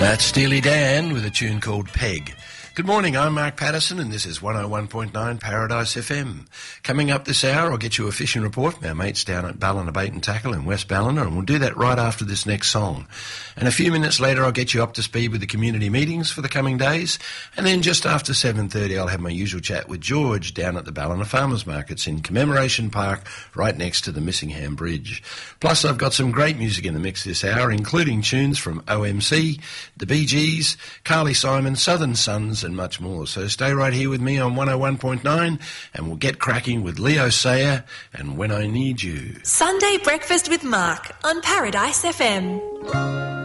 That's Steely Dan with a tune called Peg. Good morning, I'm Mark Patterson and this is 101.9 Paradise FM. Coming up this hour, I'll get you a fishing report from our mates down at Ballina Bait and Tackle in West Ballina, and we'll do that right after this next song. And a few minutes later, I'll get you up to speed with the community meetings for the coming days, and then just after 7:30, I'll have my usual chat with George down at the Ballina Farmers Markets in Commemoration Park, right next to the Missingham Bridge. Plus, I've got some great music in the mix this hour, including tunes from OMC, the Bee Gees, Carly Simon, Southern Sons, and much more. So stay right here with me on 101.9 and we'll get cracking with Leo Sayer and When I Need You. Sunday Breakfast with Mark on Paradise FM.